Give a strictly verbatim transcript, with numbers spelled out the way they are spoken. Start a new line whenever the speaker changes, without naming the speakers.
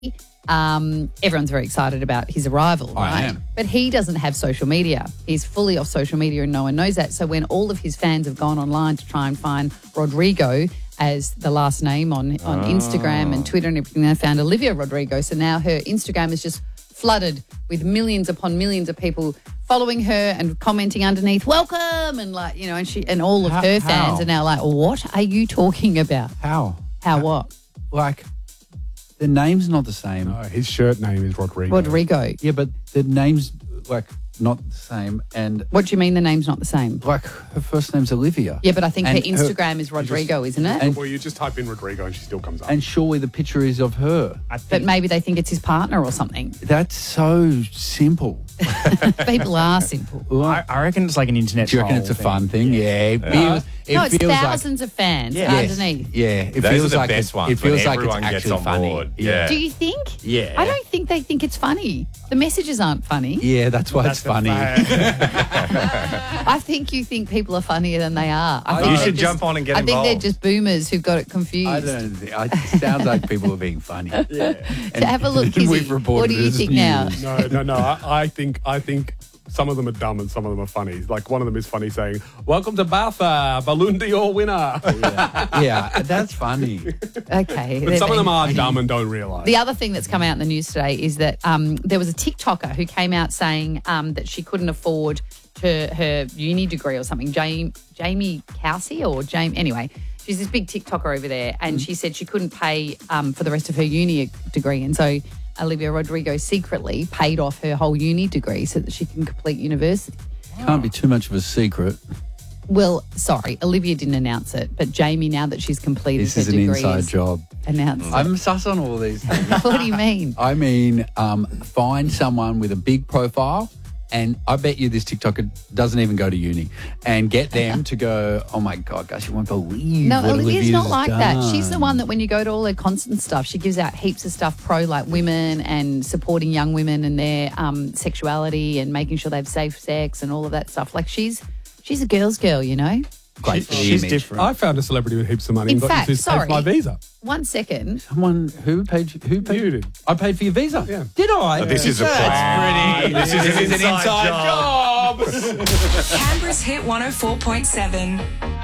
Um, everyone's very excited about his arrival,
I
right?
am.
But he doesn't have social media. He's fully off social media and no one knows that. So when all of his fans have gone online to try and find Rodrigo as the last name on, on
Oh.
Instagram and Twitter and everything, they found Olivia Rodrigo. So now her Instagram is just flooded with millions upon millions of people following her and commenting underneath, welcome, and like, you know, and she and all of
How-
her fans
how?
are now like, what are you talking about?
How?
How what?
Like, the name's not the same.
No, his shirt name is Rodrigo.
Rodrigo.
Yeah, but the name's, like, not the same. And,
What do you mean the name's not the same?
like, her first name's Olivia.
Yeah, but I think her
And
Instagram is Rodrigo, isn't it?
and-
Well, you just type in Rodrigo and she still comes up.
And surely the picture is of her.
But maybe they think it's his partner or something.
That's so simple.
People are simple.
I, I reckon it's like an internet
Do you reckon
troll
it's a
thing.
fun thing? Yeah. It feels, it
no, it's
feels
thousands of fans
Yeah.
like,
underneath.
Yeah, it
Those
feels
are the
like
best
it,
ones
it feels
when
like it's
everyone gets
actually
on
funny.
board. Yeah.
Do you think?
Yeah.
I don't think they think it's funny. The messages aren't funny.
Yeah, that's why it's funny.
I think you think people are funnier than they are. I
Oh,
think
you
they're
should
just-
jump on and get
I think they're
involved.
just boomers who've got it confused.
I don't think, I, it sounds like people are being funny. Yeah.
To have a look, Kizzy,
We've reported
what do
it
you
as
think
news.
now?
No, no, no. I, I think I think some of them are dumb and some of them are funny. Like one of them is funny saying, "Welcome to Bafa, Balloon d'Or winner."
Yeah, that's funny.
Okay.
But some of them are dumb and don't realise.
The other thing that's come out in the news today is that um, there was a TikToker who came out saying um, that she couldn't afford her, her uni degree or something. Jamie, Jamie Kelsey or Jamie, anyway, she's this big TikToker over there, and she said she couldn't pay um, for the rest of her uni degree, and so Olivia Rodrigo secretly paid off her whole uni degree so that she can complete university.
Can't be too much of a secret.
Well, sorry, Olivia didn't announce it, but Jamie, now that she's completed
This
her
is an
degree,
inside
has
job.
announced.
I'm sus on all these things.
What do you mean?
I mean, um, find someone with a big profile, and I bet you this TikToker doesn't even go to uni, and get them to go, oh my God, guys, you won't believe
No,
what
Olivia's
Olivia's
not like that.
done.
She's the one that when you go to all her concert and stuff, she gives out heaps of stuff pro like women and supporting young women and their um, sexuality and making sure they have safe sex and all of that stuff. Like she's she's a girl's girl, you know?
Great for the
She's
image.
different.
I found a celebrity with heaps of money
In
and got
fact,
you to pay
sorry.
for my visa.
One second.
Someone who paid? Who paid?
You did.
I paid for your visa.
Yeah.
Did I?
Oh, this is a pretty. This is,
This is an inside job.
Canberra's Hit one oh four point seven.